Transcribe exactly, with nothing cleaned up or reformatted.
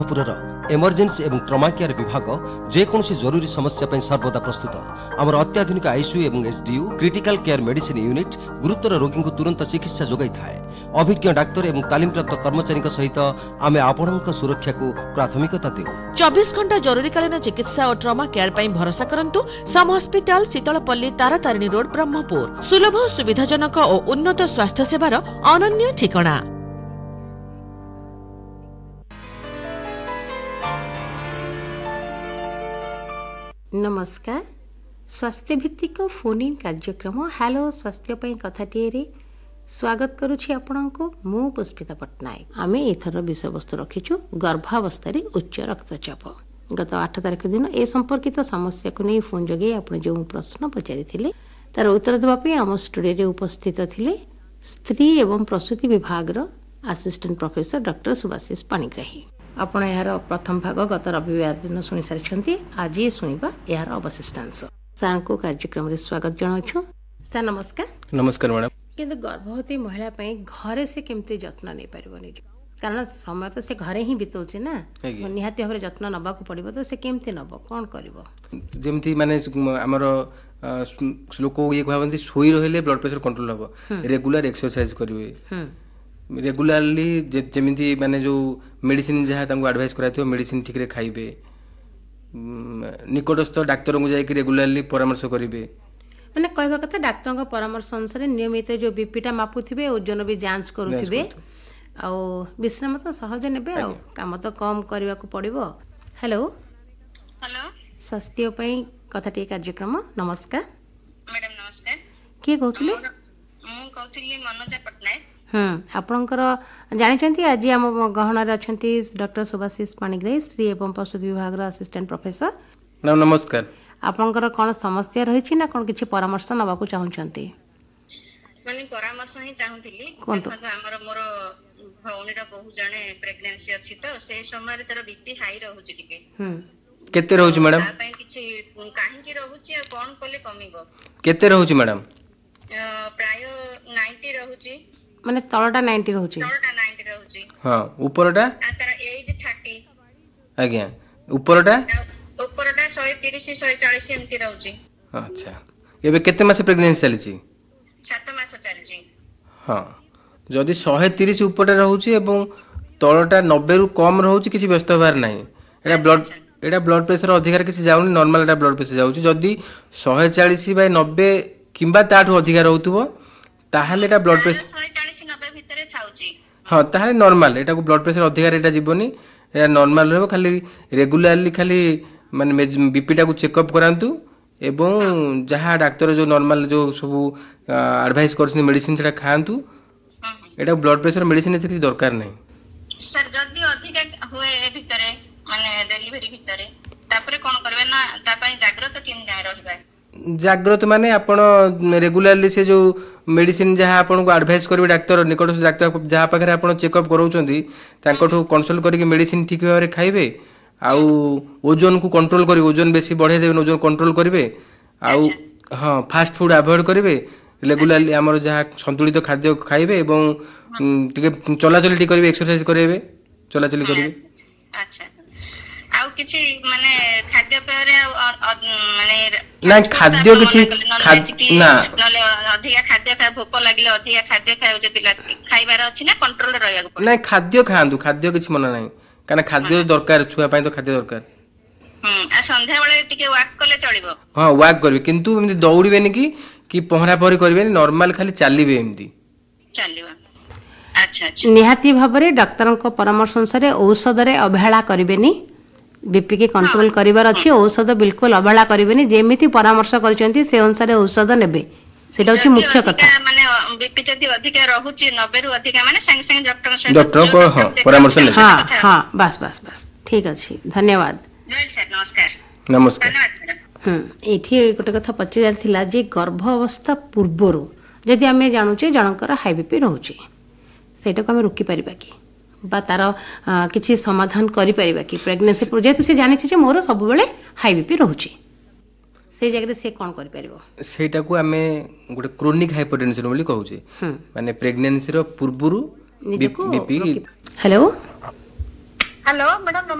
Emergency एवं trauma care विभाग जेकोसी जरूरी समस्या पर सर्वदा प्रस्तुत आमर अत्याधुनिक आईसीयू एवं SDU critical care medicine unit गुरुतर रोगी को तुरंत चिकित्सा जोगाई थाए। अभिज्ञ डाक्तर एवं तालीम प्राप्त कर्मचारी सहित आमे आपणक सुरक्षा को प्राथमिकता देउ। चौबीस घंटा जरूरीकालीन चिकित्सा और ट्रमा केयर पर भरोसा करंतु सम हॉस्पिटल शीतलपल्ली तारातारिणी रोड ब्रह्मपुर। सुलभ सुविधाजनक और उन्नत स्वास्थ्य सेवार अनन्य ठिकाना। नमस्कार। स्वास्थ्य भित्तिक फोन इन कार्यक्रम हेलो स्वास्थ्य पई कथाटीरे स्वागत करुछि आपनको मु पुष्पिता पटनायक। आमे एथर विषय वस्तु रखिछु गर्भावस्था रे उच्च रक्तचाप। गत आठ तारिख दिन ए संपर्कित समस्या को नै फोन जगे आपण जो प्रश्न पचारिथिले तार उत्तर देबा पई हम स्टूडियो रे उपस्थित थिले स्त्री एवं प्रसूति विभाग रो assistant professor doctor Subhashish Panigrahi. आपण यार प्रथम भाग गत रविवार दिन शुणी सारी आज शुणा यार अवशिष्टांश। सार को कार्यक्रम रे स्वागत जनाऊँ। सर नमस्कार। नमस्कार मैडम। किंतु गर्भवती महिला घरे से केमती जत्न नहीं पार कारण समय तो से घरे ही बिताऊे ना निहाती भाव जत्न नबा पड़ो तो से केमती नब कौन कर जमती माने आमर लोक ये कहते शोई रही ब्लड प्रेशर कंट्रोल हम रेगुलर एक्सरसाइज करेंगे रेगुलारली जमी माने जो मेडिसिन जहाँ एडवाइस करा मेडिसिन ठीक रे खाइबे निकटस्थ डाक्तर को जाकि रेगुलारली परामर्श करेंगे मैंने कहवा कथा डाक्टर का परामर्श अनुसार नियमित जो बीपीटा मापुथिबे ओजन भी जांच करुथिबे आ विश्राम तो सहज नेबे आ काम तो कम करबा को पड़िबो। हेलो हेलो स्वास्थ्य पई कथाटी कार्यक्रम। नमस्कार मैडम। नमस्कार। के कहथुले? मु कहथुली मनोजा पटनायक। हम्म आपनकर जानिचंती आज हम गहना रे अछंती डॉक्टर सुभाषिष पाणिग्राही स्त्री एवं प्रसूति विभाग रो असिस्टेंट प्रोफेसर। नमस्कार। आपनकर कोन समस्या रही छी ना कोन किछि परामर्श नबा को चाहउचंती? माने परामर्श ही चाहूतिली हमर मोर भौणी रो बहुत जने प्रेगनेंसी अछि तो से समय रे तर बीपी हाई रहउची टिके। हम्म केते रहउची मैडम? ता पई किछि काहे की रहउची आ कोन कोले कमिबो? केते रहउची मैडम? प्राय नब्बे रहउची। माने तळटा नब्बे रहउची। तळटा नब्बे रहउची। हां ऊपरटा? आ तर एज तीस। आज्ञा ऊपरटा? ऊपरटा एक सौ तीस एक सौ चालीस एमती रहउची। अच्छा एबे केते मास प्रेगनेंसी चलीची? सात मास चलीची। हां जदि एक सौ तीस ऊपरटा रहउची एवं तळटा नब्बे रु कम रहउची किछि व्यस्त होबार नाही। एटा ब्लड एटा ब्लड प्रेशर अधिकार किछि जाउनी नॉर्मल एटा ब्लड प्रेशर जाउची। जदि एक सौ चालीस बाय नब्बे किंबा ताठू अधिकार रहउतबो ताहाले एटा ब्लड प्रेशर एक सौ चालीस नब्बे भितरे थाउची। हां ताहाले नॉर्मल एटा को ब्लड प्रेशर अधिकार एटा जीवनी एटा नॉर्मल रहबो। खाली रेगुलारली खाली माने बीपीटा को चेकअप करांतु एवं जहाँ डाक्तर जो नॉर्मल जो सब एडवाइस करछन मेडिसिन सेटा खांतु। एटा ब्लड प्रेशर मेडिसिन एते किछ दरकार नै। सर जदी अधिक होए ए भितरे माने डिलीवरी भितरे तापरे कोन करबे ना ता पई जागृत किम जाय रहबा? जागृत माने आपण रेगुलारली से जो मेडिसिन जहाँ आपन को एडवाइस करबे डाक्तर निकटस्थ डाक्तर जहाँ पाखरे आपण चेकअप कराउचंती तांकोठो कंसल्ट करके मेडिसिन ठीक भाबरे खाइबे आउ ओजन को कंट्रोल करिवे ओजन बेसी बढ़े देबे ओजन कंट्रोल करिवे आउ हां फास्ट फूड अवॉइड करिवे रेगुलारली हमर जहाँ संतुलित खाद्य खाइबे एवं टिके चलाचली टी करिवे एक्सरसाइज करिवे चलाचली करिवे। अच्छा आउ किछि माने खाद्य पेय रे माने ना खाद्य किछि ना नले अधिक खाद्य खाय भोक लागिले अधिक खाद्य खाय जति खाइबार अछि ना कंट्रोल रहया को? ना खाद्य खांतु खाद्य किछि मना नाही कारण खाद्य दरकार छुआ पाई तो खाद्य दरकार। हम आ संध्या बेले टिके वॉक करले चलिबो? हां वॉक करबे किंतु एमदी दौड़ीबेनी कि कि पहरा पहरी करबेनी नॉर्मल खाली चालिबे एमदी चलिबो। अच्छा अच्छा निहाती भाबरे डाक्टर को परामर्श अनुसार औषध रे अवहेला करबेनी बीपी के कंट्रोल करिवार अछि औषध बिल्कुल अवहेला करबेनी जेमिति परामर्श करचंती से अनुसार औषध नेबे सेटा होची मुख्य कथा। माने बीपी जदी अधिक रहउची नब्बे रु अधिक माने संग संग डॉक्टर से डॉक्टर को हां परामर्श नेबे। हां हां बस बस बस ठीक अछि धन्यवाद। जय सर नमस्कार। नमस्कार। हम्म एठी गोटे कथा पचार थिला जे गर्भ अवस्था पूर्वरु जदि आमे जानुचे जनकर हाई बीपी रहउची सेटा को आमे रोकी परिबा कि बा तार किछि समाधान करि परिबा कि प्रेगनेंसी जेतु से जानि छै मोर सब बेले हाई बीपी रहउची से जगह से कोन करि परिबो? सेटा को आमे गोटे क्रोनिक हाइपरटेंशन बोली कहू छै माने प्रेगनेंसी रो पूर्वरु बीपी। Hello hello madam